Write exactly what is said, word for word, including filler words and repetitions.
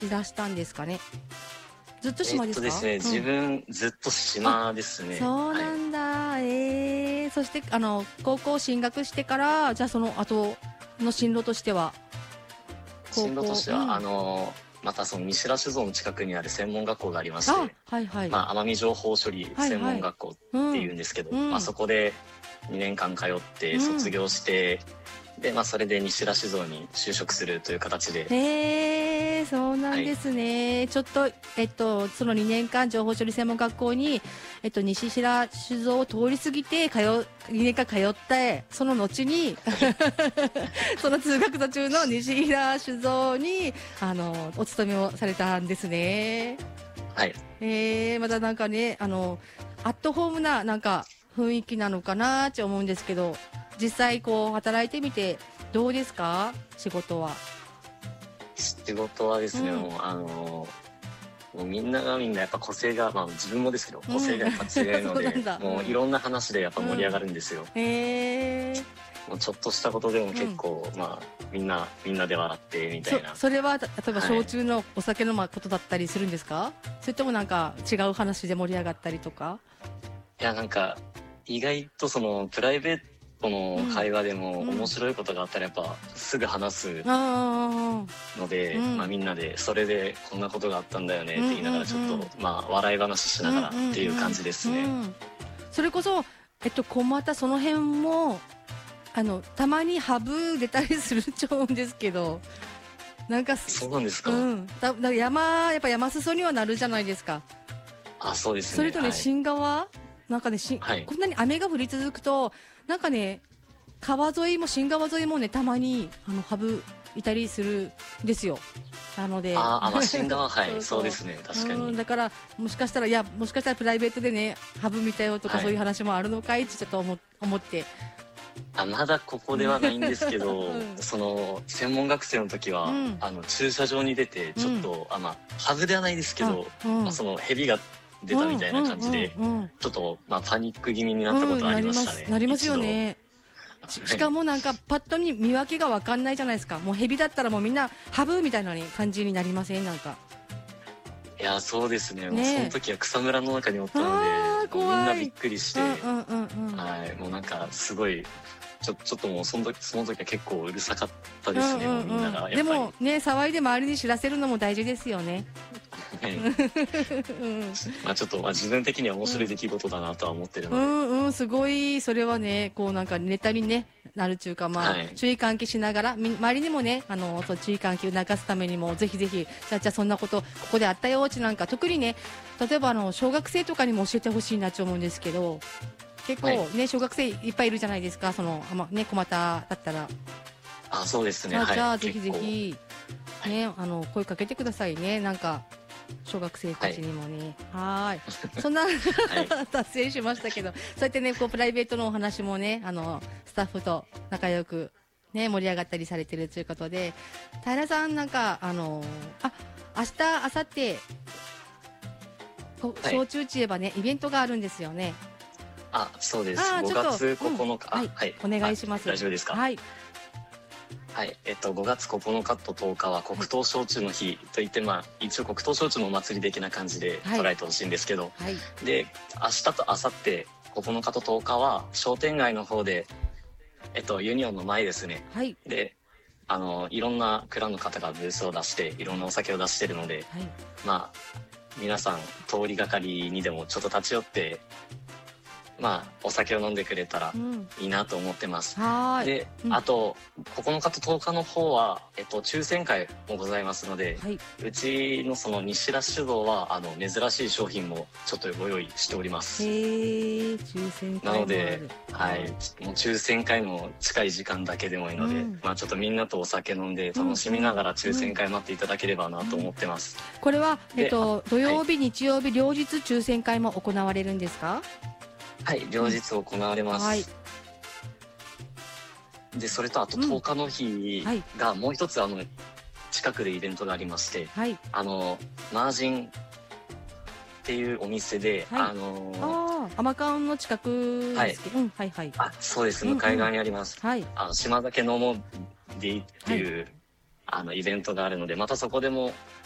いらしたんですかね。ずっと島ですか？ えっとですね、 うん、 自分ずっと島ですね。 そうなんだ、はい、えー、そしてあの高校進学してからじゃあその後の進路としては進路としては、 うん、 あのまたその西良酒造の近くにある専門学校がありまして、 はいはい、 まあ、奄美情報処理専門学校っていうんですけど、 はいはい、うん、 まあ、そこでにねんかん通って卒業して、うん、でまあ、それで西良酒造に就職するという形で。 へー、そうなんですね、はい、ちょっと、えっと、そのにねんかん情報処理専門学校に、えっと、西良酒造を通り過ぎて通にねんかん通ってその後にその通学途中の西良酒造にあのお勤めをされたんですね。 はい、 えー、またなんかねあのアットホームななんか雰囲気なのかなって思うんですけど、実際こう働いてみてどうですか、仕事は。 仕事はですね、うん、もうあのもうみんながみんなやっぱ個性が、まあ、自分もですけど個性がやっぱ違うので、うん、もういろんな話でやっぱ盛り上がるんですよ、うん、へー、もうちょっとしたことでも結構、うん、まあみんなみんなで笑ってみたいな。 そ, それは例えば焼酎のお酒のことだったりするんですか、はい、それともなんか違う話で盛り上がったりとか。 いやなんか意外とそのプライベートの会話でも面白いことがあったらやっぱすぐ話すので、うん、まあ、みんなでそれでこんなことがあったんだよねって言いながらちょっと、うんうんうん、まあ笑い話しながらっていう感じですね、うんうんうん、 それこそ、えっと、こうまたその辺もあのたまにハブ出たりすると思うんですけど、なんかそうなんですか、 うん、だだ山やっぱ山裾にはなるじゃないですか。 あ、そうですね。 それとね、 はい、 新川なんかねし、はい、こんなに雨が降り続くとなんかね川沿いも新川沿いもねたまにあのハブいたりするんですよ。なのでああ、まあ、新川はいそうそうそうですね、確かに、 うん、だからもしかしたらいやもしかしたらプライベートでねハブ見たよとか、はい、そういう話もあるのかいってちょっと思思ってあまだここではないんですけど、うん、その専門学生の時は、うん、あの駐車場に出てちょっと、うん、あまあハブではないですけど、まあ、そのヘビが出たみたいな感じで、うんうんうんうん、ちょっと、まあ、パニック気味になったことありましたね、 うん、なります、なりますよね。し, しかもなんかパッとに見分けが分かんないじゃないですか。もうヘビだったらもうみんなハブみたいな感じになりません？なんかいやそうですね、ね、もうその時は草むらの中におったのでもうみんなびっくりして、うんうんうんうん、はい、もうなんかすごいちょ, ちょっともうその時その時は結構うるさかったですね、うんうんうん、もうみんながやっぱり。でもね騒いで周りに知らせるのも大事ですよね。 はいうんまあ、ちょっと、まあ、自分的には面白い出来事だなとは思ってるので、 うんうん、すごいそれはねこうなんかネタに、ね、なるというか、まあはい、注意喚起しながら周りにもねあのそう注意喚起を促すためにもぜひぜひじゃあじゃあそんなことここであったよってなんか特にね例えばあの小学生とかにも教えてほしいなと思うんですけど結構ね、はい、小学生いっぱいいるじゃないですかその、まね、小股だったら。 あそうですね、 じゃあ、 はい、 ぜひぜひ、ね、あの声かけてくださいねなんか小学生たちにもね。はい、そんな、はい、達成しましたけどそうやってねこうプライベートのお話もねあのスタッフと仲良く、ね、盛り上がったりされてるということで平さんなんかあのあ明日明後日小中知恵ばねイベントがあるんですよね。 あそうですごがつここのか、うん、はい、 お願いします。 大丈夫ですか。 はいはいえっと、ごがつここのかととおかは黒糖焼酎の日といって、まあ、一応黒糖焼酎のお祭り的な感じで捉えてほしいんですけど、はいはい、で明日と明後日ここのかととおかは商店街の方で、えっと、ユニオンの前ですね、はい、であのいろんな蔵の方がブースを出していろんなお酒を出してるので、はい、まあ皆さん通りがかりにでもちょっと立ち寄ってまあ、お酒を飲んでくれたらいいなと思ってます、うん、はいで、うん、あとここのかととおかの方は、えっと、抽選会もございますので、はい、うちのその西良酒造はあの珍しい商品もちょっとご用意しております。 へー抽選会もある。 なので、はい、もう抽選会の近い時間だけでもいいので、うん、まあ、ちょっとみんなとお酒飲んで楽しみながら抽選会待っていただければなと思ってます、 うんうん、これは、えっと、土曜日、はい、日曜日両日抽選会も行われるんですか。 はい両日行われます、うんはい、でそれとあととおかの日がもう一つあの近くでイベントがありまして、はい、あのマージンっていうお店で、はい、あのー、甘缶の近くですけど、はいうんはいはい、 あそうです向かい側にあります、うんうんはい、あの島酒飲もうでっていう、はい、あのイベントがあるのでまたそこでも